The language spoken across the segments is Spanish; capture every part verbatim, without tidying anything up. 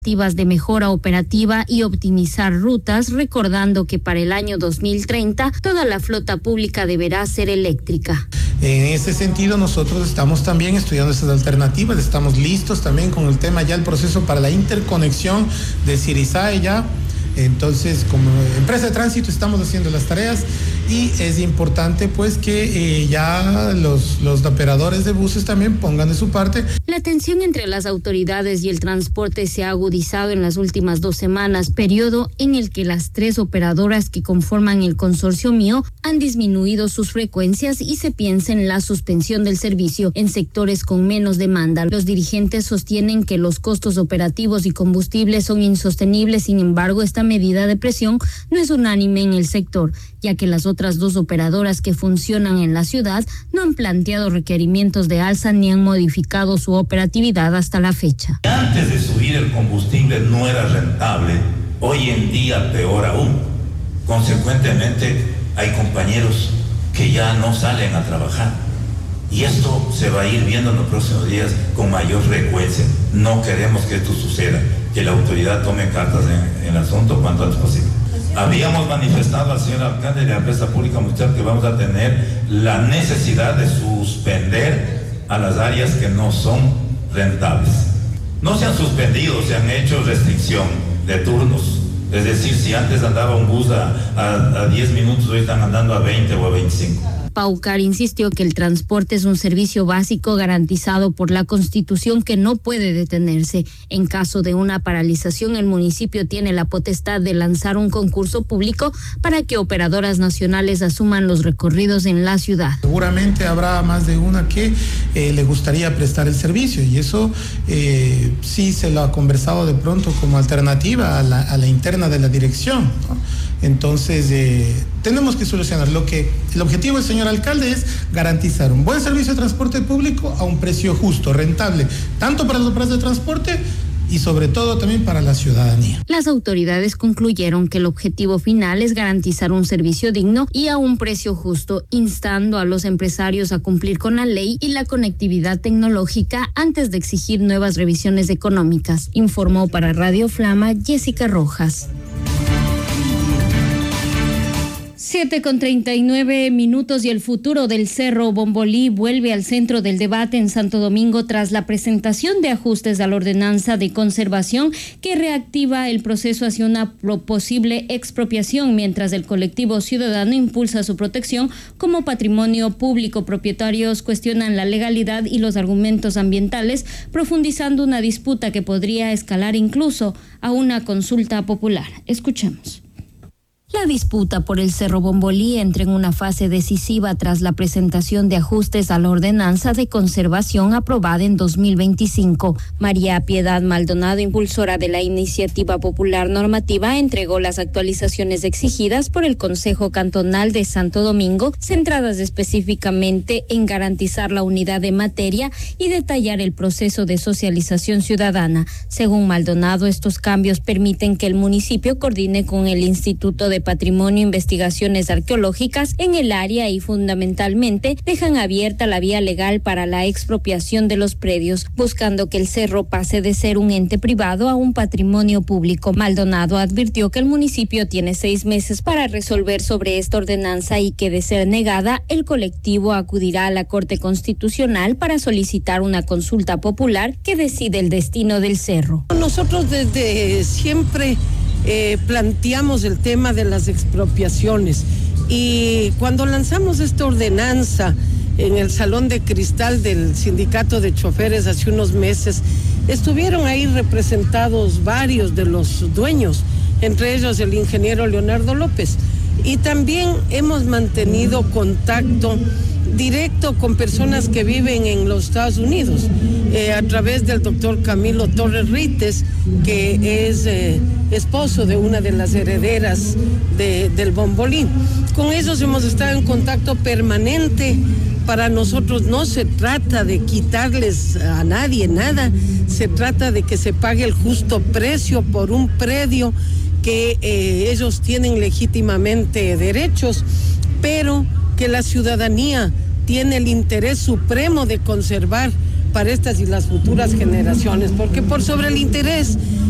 de mejora operativa y optimizar rutas, recordando que para el año dos mil treinta toda la flota pública deberá ser eléctrica. En ese sentido, nosotros estamos también estudiando esas alternativas, estamos listos también con el tema ya el proceso para la interconexión de Sirizae ya. Entonces, como empresa de tránsito estamos haciendo las tareas y es importante pues que eh, ya los, los operadores de buses también pongan de su parte. La tensión entre las autoridades y el transporte se ha agudizado en las últimas dos semanas, periodo en el que las tres operadoras que conforman el consorcio Mío han disminuido sus frecuencias y se piensa en la suspensión del servicio en sectores con menos demanda. Los dirigentes sostienen que los costos operativos y combustibles son insostenibles, sin embargo, esta medida de presión no es unánime en el sector, ya que las otras dos operadoras que funcionan en la ciudad no han planteado requerimientos de alza ni han modificado su operatividad hasta la fecha. Antes de subir el combustible no era rentable, hoy en día peor aún. Consecuentemente, hay compañeros que ya no salen a trabajar. Y esto se va a ir viendo en los próximos días con mayor frecuencia. No queremos que esto suceda, que la autoridad tome cartas en, en el asunto cuanto antes posible. Habíamos manifestado al señor alcalde de la empresa pública municipal que vamos a tener la necesidad de suspender a las áreas que no son rentables. No se han suspendido, se han hecho restricción de turnos. Es decir, si antes andaba un bus a, a, a diez minutos, hoy están andando a veinte o a veinticinco. Paucar insistió que el transporte es un servicio básico garantizado por la Constitución que no puede detenerse. En caso de una paralización, el municipio tiene la potestad de lanzar un concurso público para que operadoras nacionales asuman los recorridos en la ciudad. Seguramente habrá más de una que eh, le gustaría prestar el servicio y eso eh, sí se lo ha conversado de pronto como alternativa a la, a la interna de la dirección, ¿no? Entonces, eh, tenemos que solucionar. Lo que el objetivo del señor alcalde es garantizar un buen servicio de transporte público a un precio justo, rentable, tanto para los operadores de transporte y sobre todo también para la ciudadanía. Las autoridades concluyeron que el objetivo final es garantizar un servicio digno y a un precio justo, instando a los empresarios a cumplir con la ley y la conectividad tecnológica antes de exigir nuevas revisiones económicas. Informó para Radio Flama Jessica Rojas. Siete con treinta y nueve minutos y el futuro del Cerro Bombolí vuelve al centro del debate en Santo Domingo tras la presentación de ajustes a la ordenanza de conservación que reactiva el proceso hacia una posible expropiación, mientras el colectivo ciudadano impulsa su protección como patrimonio público. Propietarios cuestionan la legalidad y los argumentos ambientales, profundizando una disputa que podría escalar incluso a una consulta popular. Escuchemos. La disputa por el Cerro Bombolí entra en una fase decisiva tras la presentación de ajustes a la ordenanza de conservación aprobada en dos mil veinticinco. María Piedad Maldonado, impulsora de la iniciativa popular normativa, entregó las actualizaciones exigidas por el Consejo Cantonal de Santo Domingo, centradas específicamente en garantizar la unidad de materia y detallar el proceso de socialización ciudadana. Según Maldonado, estos cambios permiten que el municipio coordine con el Instituto de Patrimonio e Investigaciones Arqueológicas en el área y fundamentalmente dejan abierta la vía legal para la expropiación de los predios, buscando que el cerro pase de ser un ente privado a un patrimonio público. Maldonado advirtió que el municipio tiene seis meses para resolver sobre esta ordenanza y que, de ser negada, el colectivo acudirá a la Corte Constitucional para solicitar una consulta popular que decide el destino del cerro. Nosotros desde siempre Eh, planteamos el tema de las expropiaciones y cuando lanzamos esta ordenanza en el Salón de Cristal del Sindicato de Choferes hace unos meses, estuvieron ahí representados varios de los dueños, entre ellos el ingeniero Leonardo López, y también hemos mantenido contacto directo con personas que viven en los Estados Unidos, eh, a través del doctor Camilo Torres Rites, que es eh, esposo de una de las herederas de, del Bombolí. Con ellos hemos estado en contacto permanente. Para nosotros no se trata de quitarles a nadie nada, se trata de que se pague el justo precio por un predio que eh, ellos tienen legítimamente derechos, pero que la ciudadanía tiene el interés supremo de conservar para estas y las futuras generaciones, porque por sobre el interés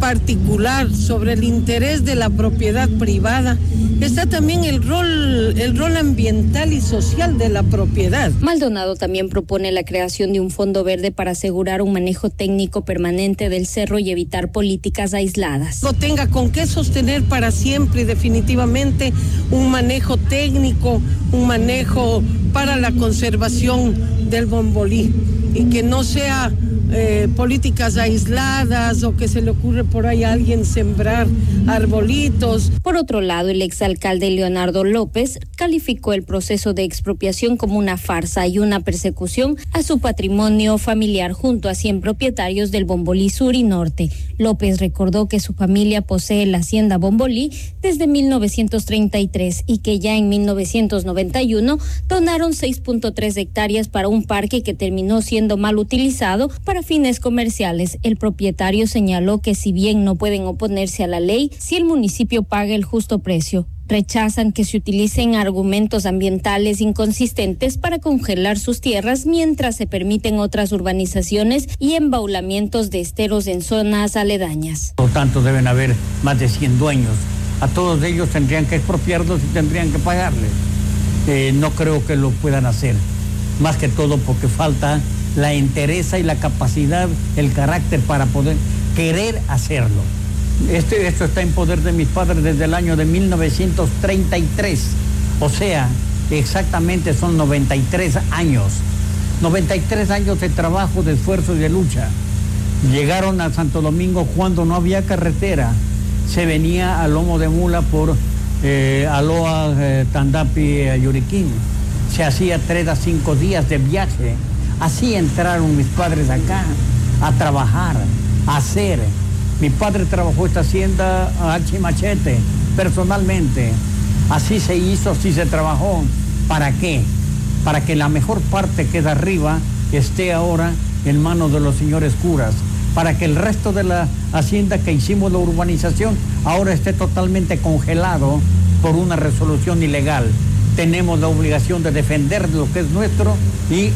particular sobre el interés de la propiedad privada, está también el rol, el rol ambiental y social de la propiedad. Maldonado también propone la creación de un fondo verde para asegurar un manejo técnico permanente del cerro y evitar políticas aisladas. No tenga con qué sostener para siempre y definitivamente un manejo técnico, un manejo para la conservación del Bombolí, y que no sea eh, políticas aisladas o que se le ocurre por ahí a alguien sembrar arbolitos. Por otro lado, el exalcalde Leonardo López calificó el proceso de expropiación como una farsa y una persecución a su patrimonio familiar junto a cien propietarios del Bombolí Sur y Norte. López recordó que su familia posee la hacienda Bombolí desde mil novecientos treinta y tres y que ya en mil novecientos noventa y uno donaron seis punto tres hectáreas para un parque que terminó siendo mal utilizado para fines comerciales. El propietario señaló que si bien no pueden oponerse a la ley, si el municipio paga el justo precio. Rechazan que se utilicen argumentos ambientales inconsistentes para congelar sus tierras mientras se permiten otras urbanizaciones y embaulamientos de esteros en zonas aledañas. Por tanto, deben haber más de cien dueños. A todos ellos tendrían que expropiarlos y tendrían que pagarles. Eh, no creo que lo puedan hacer, más que todo porque falta la entereza y la capacidad, el carácter para poder querer hacerlo. Este, esto está en poder de mis padres desde el año de mil novecientos treinta y tres, o sea, exactamente son noventa y tres años, noventa y tres años de trabajo, de esfuerzo y de lucha. Llegaron a Santo Domingo cuando no había carretera, se venía a lomo de mula por eh, Aloa, eh, Tandapi, eh, Yuriquín, se hacía tres a cinco días de viaje. Así entraron mis padres acá, a trabajar, a hacer. Mi padre trabajó esta hacienda a hacha y machete, personalmente. Así se hizo, así se trabajó. ¿Para qué? Para que la mejor parte que es arriba esté ahora en manos de los señores curas. Para que el resto de la hacienda que hicimos, la urbanización, ahora esté totalmente congelado por una resolución ilegal. Tenemos la obligación de defender lo que es nuestro y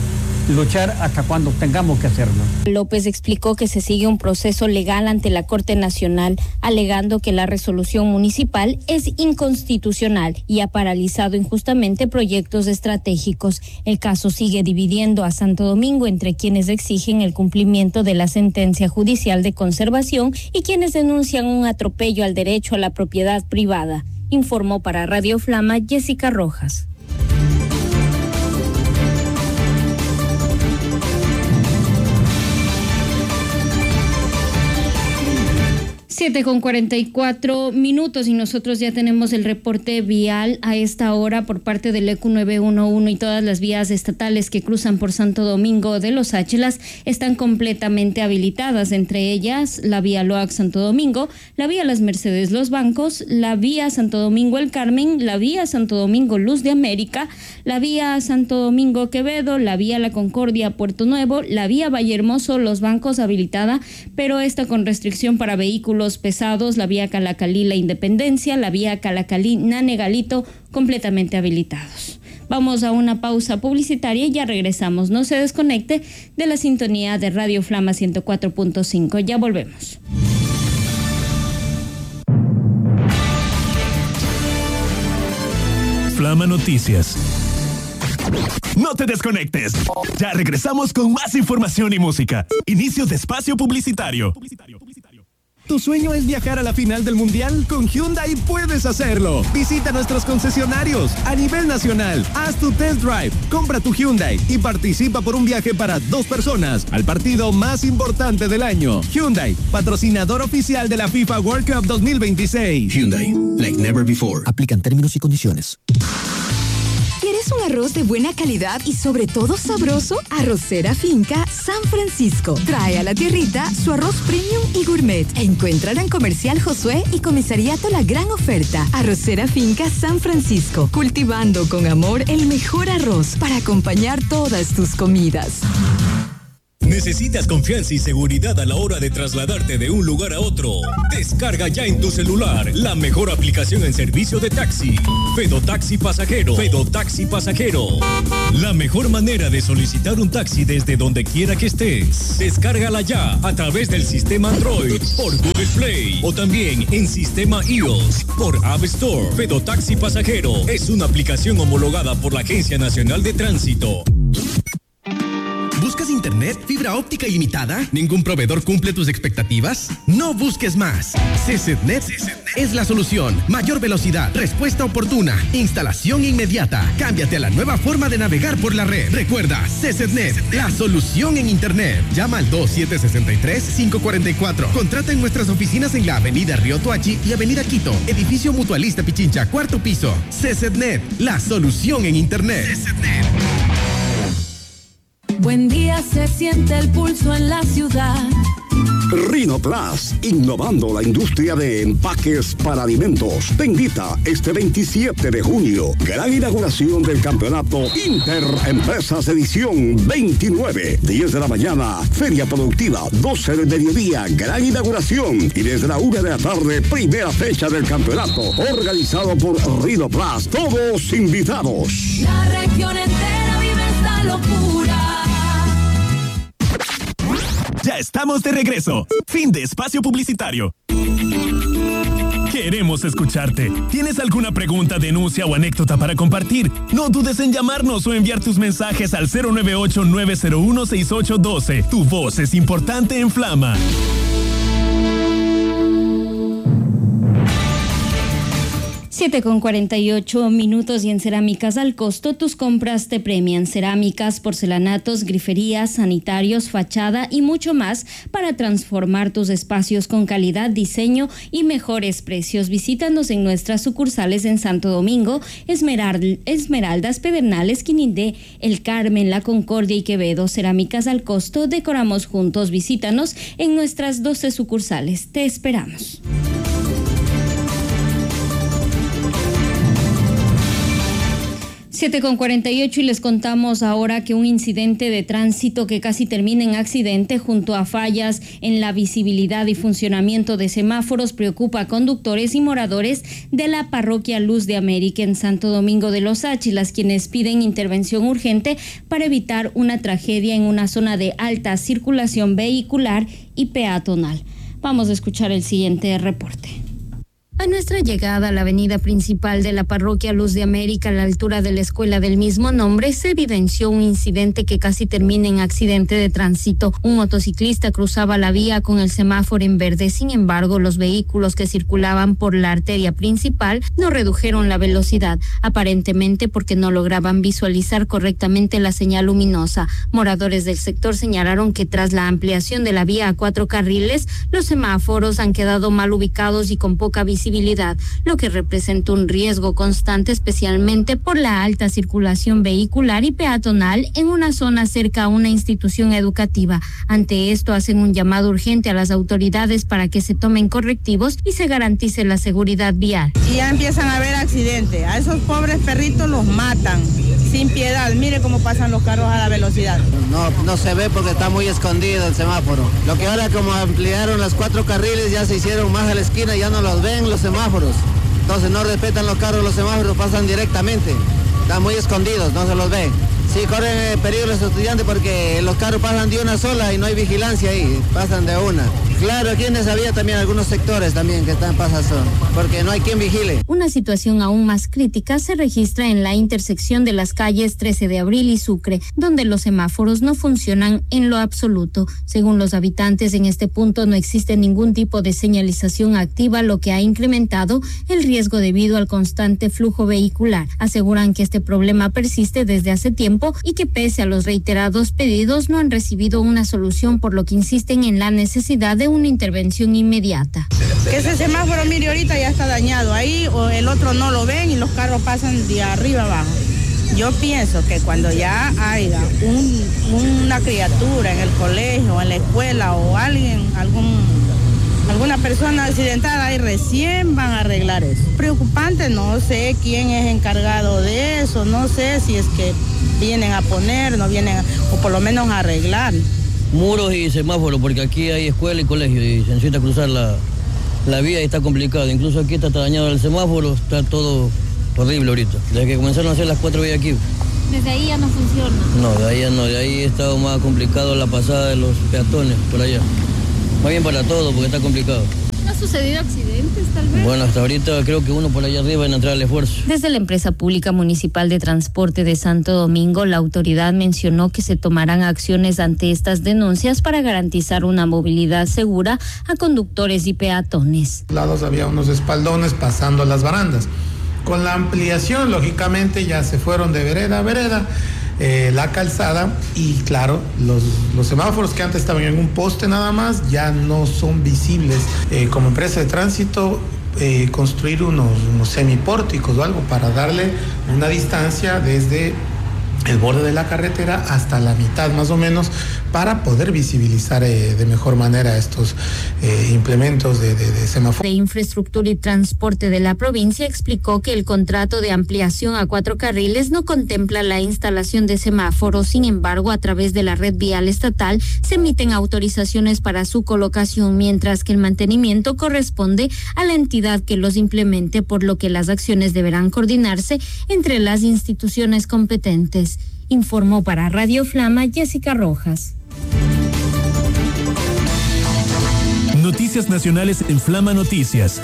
luchar hasta cuando tengamos que hacerlo. López explicó que se sigue un proceso legal ante la Corte Nacional, alegando que la resolución municipal es inconstitucional y ha paralizado injustamente proyectos estratégicos. El caso sigue dividiendo a Santo Domingo entre quienes exigen el cumplimiento de la sentencia judicial de conservación y quienes denuncian un atropello al derecho a la propiedad privada. Informó para Radio Flama Jessica Rojas. Siete con cuarenta y cuatro minutos y nosotros ya tenemos el reporte vial a esta hora por parte del E Q nueve uno uno y todas las vías estatales que cruzan por Santo Domingo de los Áchilas están completamente habilitadas, entre ellas la vía Loac Santo Domingo, la vía Las Mercedes Los Bancos, la vía Santo Domingo El Carmen, la vía Santo Domingo Luz de América, la vía Santo Domingo Quevedo, la vía La Concordia Puerto Nuevo, la vía Vallehermoso Los Bancos habilitada, pero esta con restricción para vehículos pesados, la vía Calacalí La Independencia, la vía Calacalí Nanegalito completamente habilitados. Vamos a una pausa publicitaria y ya regresamos. No se desconecte de la sintonía de Radio Flama ciento cuatro punto cinco. Ya volvemos. Flama Noticias. No te desconectes. Ya regresamos con más información y música. Inicio de espacio publicitario. ¿Tu sueño es viajar a la final del Mundial? Con Hyundai puedes hacerlo. Visita nuestros concesionarios a nivel nacional. Haz tu test drive, compra tu Hyundai y participa por un viaje para dos personas al partido más importante del año. Hyundai, patrocinador oficial de la FIFA World Cup dos mil veintiséis. Hyundai, like never before. Aplican términos y condiciones. ¿Quieres un arroz de buena calidad y sobre todo sabroso? Arrocera Finca San Francisco trae a la tierrita su arroz premium y gourmet. Encuéntrala en Comercial Josué y Comisariato La Gran Oferta. Arrocera Finca San Francisco, cultivando con amor el mejor arroz para acompañar todas tus comidas. ¿Necesitas confianza y seguridad a la hora de trasladarte de un lugar a otro? Descarga ya en tu celular la mejor aplicación en servicio de taxi. Fedotaxi Pasajero. Fedotaxi Pasajero. La mejor manera de solicitar un taxi desde donde quiera que estés. Descárgala ya a través del sistema Android por Google Play o también en sistema iOS por App Store. Fedotaxi Pasajero es una aplicación homologada por la Agencia Nacional de Tránsito. ¿Buscas internet, fibra óptica ilimitada? ¿Ningún proveedor cumple tus expectativas? No busques más. CCETNET es la solución. Mayor velocidad, respuesta oportuna, instalación inmediata. Cámbiate a la nueva forma de navegar por la red. Recuerda, CCETNET, la solución en internet. Llama al dos siete seis tres, cinco cuatro cuatro. Contrata en nuestras oficinas en la avenida Río Toachi y avenida Quito. Edificio Mutualista Pichincha, cuarto piso. CCETNET, la solución en internet. CCETNET. Buen día, se siente el pulso en la ciudad. Rhinoplas, innovando la industria de empaques para alimentos. Te invita este veintisiete de junio. Gran inauguración del campeonato Interempresas edición veintinueve. diez de la mañana, feria productiva. doce del mediodía, gran inauguración. Y desde la una de la tarde, primera fecha del campeonato. Organizado por Rhinoplas. Todos invitados. La región entera vive esta locura. Ya estamos de regreso. Fin de espacio publicitario. Queremos escucharte. ¿Tienes alguna pregunta, denuncia o anécdota para compartir? No dudes en llamarnos o enviar tus mensajes al cero nueve ocho, nueve cero uno, seis ocho uno dos. Tu voz es importante en Flama. siete con cuarenta y ocho minutos y en Cerámicas al Costo tus compras te premian. Cerámicas, porcelanatos, griferías, sanitarios, fachada y mucho más para transformar tus espacios con calidad, diseño y mejores precios. Visítanos en nuestras sucursales en Santo Domingo, Esmerald, Esmeraldas, Pedernales, Quinindé, El Carmen, La Concordia y Quevedo. Cerámicas al Costo, decoramos juntos. Visítanos en nuestras doce sucursales. Te esperamos. siete con cuarenta y ocho y les contamos ahora que un incidente de tránsito que casi termina en accidente junto a fallas en la visibilidad y funcionamiento de semáforos preocupa a conductores y moradores de la parroquia Luz de América en Santo Domingo de los Áchilas, quienes piden intervención urgente para evitar una tragedia en una zona de alta circulación vehicular y peatonal. Vamos a escuchar el siguiente reporte. A nuestra llegada a la avenida principal de la parroquia Luz de América, a la altura de la escuela del mismo nombre, se evidenció un incidente que casi termina en accidente de tránsito. Un motociclista cruzaba la vía con el semáforo en verde. Sin embargo, los vehículos que circulaban por la arteria principal no redujeron la velocidad, aparentemente porque no lograban visualizar correctamente la señal luminosa. Moradores del sector señalaron que tras la ampliación de la vía a cuatro carriles, los semáforos han quedado mal ubicados y con poca visibilidad, lo que representa un riesgo constante, especialmente por la alta circulación vehicular y peatonal en una zona cerca a una institución educativa. Ante esto, hacen un llamado urgente a las autoridades para que se tomen correctivos y se garantice la seguridad vial. Y ya empiezan a haber accidentes. A esos pobres perritos los matan sin piedad. Mire cómo pasan los carros a la velocidad. No, no se ve porque está muy escondido el semáforo. Lo que ahora, como ampliaron las cuatro carriles, ya se hicieron más a la esquina, ya no los ven los semáforos. Entonces no respetan los carros, los semáforos pasan directamente. Están muy escondidos, no se los ve. Sí, corren peligro los estudiantes porque los carros pasan de una sola y no hay vigilancia ahí, pasan de una. Claro, aquí en esa vía también algunos sectores también que están pasando, porque no hay quien vigile. Una situación aún más crítica se registra en la intersección de las calles trece de abril y Sucre, donde los semáforos no funcionan en lo absoluto. Según los habitantes, en este punto no existe ningún tipo de señalización activa, lo que ha incrementado el riesgo debido al constante flujo vehicular. Aseguran que este problema persiste desde hace tiempo y que pese a los reiterados pedidos no han recibido una solución, por lo que insisten en la necesidad de una intervención inmediata. Que ese semáforo, mire, ahorita ya está dañado ahí, o el otro no lo ven y los carros pasan de arriba abajo. Yo pienso que cuando ya haya un, una criatura en el colegio, en la escuela o alguien, algún alguna persona accidentada, ahí recién van a arreglar eso. Preocupante, no sé quién es encargado de eso, no sé si es que vienen a poner, no vienen, a, o por lo menos a arreglar. muros y semáforos, porque aquí hay escuela y colegio y se necesita cruzar la, la vía y está complicado. Incluso aquí está dañado el semáforo, está todo horrible ahorita. Desde que comenzaron a hacer las cuatro vías aquí. ¿Desde ahí ya no funciona? No, de ahí ya no, de ahí ha estado más complicado la pasada de los peatones por allá. Más bien para todo, porque está complicado. ¿No ha sucedido accidentes, tal vez? Bueno, hasta ahorita creo que uno por allá arriba en entrar al esfuerzo. Desde la empresa pública municipal de transporte de Santo Domingo, la autoridad mencionó que se tomarán acciones ante estas denuncias para garantizar una movilidad segura a conductores y peatones. A los lados había unos espaldones pasando las barandas. Con la ampliación, lógicamente, ya se fueron de vereda a vereda. Eh, la calzada y claro, los, los semáforos que antes estaban en un poste nada más ya no son visibles. Eh, como empresa de tránsito, eh, construir unos, unos semipórticos o algo para darle una distancia desde el borde de la carretera hasta la mitad más o menos, para poder visibilizar eh, de mejor manera estos eh, implementos de, de, de semáforos. De Infraestructura y Transporte de la provincia explicó que el contrato de ampliación a cuatro carriles no contempla la instalación de semáforos. Sin embargo, a través de la red vial estatal se emiten autorizaciones para su colocación, mientras que el mantenimiento corresponde a la entidad que los implemente, por lo que las acciones deberán coordinarse entre las instituciones competentes. Informó para Radio Flama Jessica Rojas. Noticias nacionales en Flama Noticias.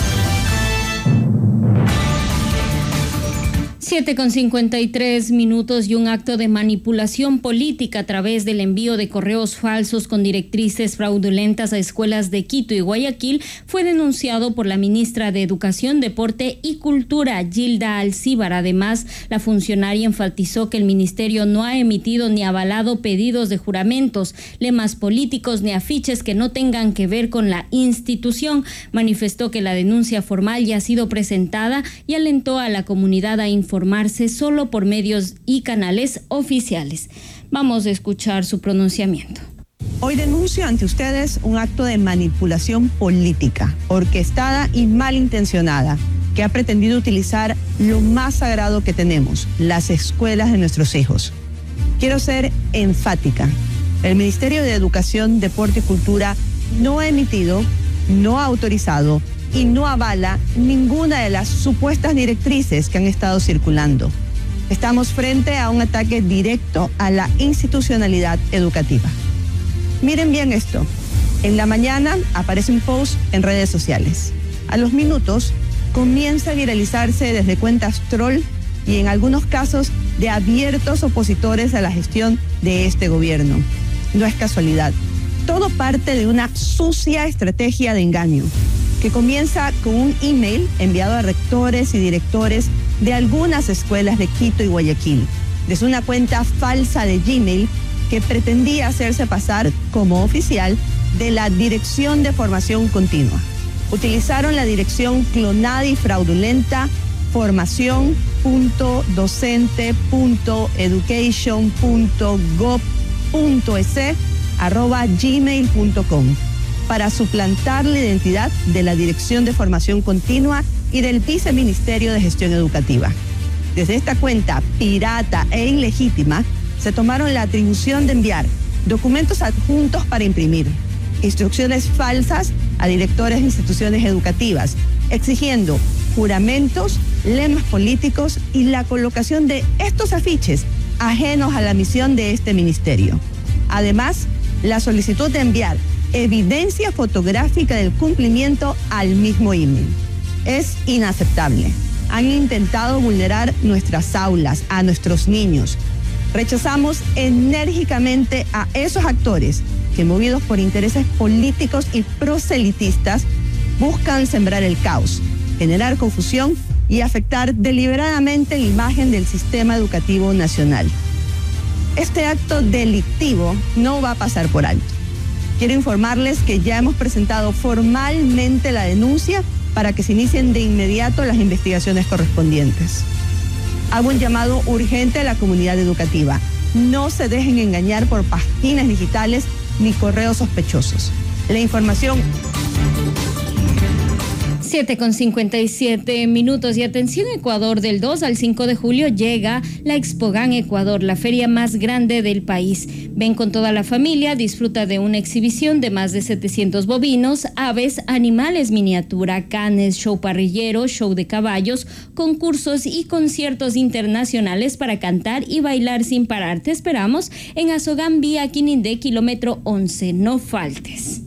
siete con cincuenta y tres minutos y un acto de manipulación política a través del envío de correos falsos con directrices fraudulentas a escuelas de Quito y Guayaquil fue denunciado por la ministra de Educación, Deporte y Cultura, Gilda Alcíbar. Además, la funcionaria enfatizó que el ministerio no ha emitido ni avalado pedidos de juramentos, lemas políticos ni afiches que no tengan que ver con la institución. Manifestó que la denuncia formal ya ha sido presentada y alentó a la comunidad a informar solo por medios y canales oficiales. Vamos a escuchar su pronunciamiento. Hoy denuncio ante ustedes un acto de manipulación política, orquestada y malintencionada, que ha pretendido utilizar lo más sagrado que tenemos, las escuelas de nuestros hijos. Quiero ser enfática. El Ministerio de Educación, Deporte y Cultura no ha emitido, no ha autorizado y no avala ninguna de las supuestas directrices que han estado circulando. Estamos frente a un ataque directo a la institucionalidad educativa. Miren bien esto. En la mañana aparece un post en redes sociales. A los minutos comienza a viralizarse desde cuentas troll y en algunos casos de abiertos opositores a la gestión de este gobierno. No es casualidad. Todo parte de una sucia estrategia de engaño, que comienza con un email enviado a rectores y directores de algunas escuelas de Quito y Guayaquil, desde una cuenta falsa de Gmail que pretendía hacerse pasar como oficial de la Dirección de Formación Continua. Utilizaron la dirección clonada y fraudulenta formación punto docente punto education punto gov punto es arroba gmail punto com. para suplantar la identidad de la Dirección de Formación Continua y del Viceministerio de Gestión Educativa. Desde esta cuenta pirata e ilegítima, se tomaron la atribución de enviar documentos adjuntos para imprimir, instrucciones falsas a directores de instituciones educativas, exigiendo juramentos, lemas políticos y la colocación de estos afiches ajenos a la misión de este ministerio. Además, la solicitud de enviar evidencia fotográfica del cumplimiento al mismo email. Es inaceptable. Han intentado vulnerar nuestras aulas, a nuestros niños. Rechazamos enérgicamente a esos actores que, movidos por intereses políticos y proselitistas, buscan sembrar el caos, generar confusión y afectar deliberadamente la imagen del sistema educativo nacional. Este acto delictivo no va a pasar por alto. Quiero informarles que ya hemos presentado formalmente la denuncia para que se inicien de inmediato las investigaciones correspondientes. Hago un llamado urgente a la comunidad educativa. No se dejen engañar por páginas digitales ni correos sospechosos. La información... siete con cincuenta y siete minutos y atención Ecuador, del dos al cinco de julio llega la Expogan Ecuador, la feria más grande del país. Ven con toda la familia, disfruta de una exhibición de más de setecientos bovinos, aves, animales miniatura, canes, show parrillero, show de caballos, concursos y conciertos internacionales para cantar y bailar sin parar. Te esperamos en Azogán, vía Quinindé, kilómetro once. No faltes.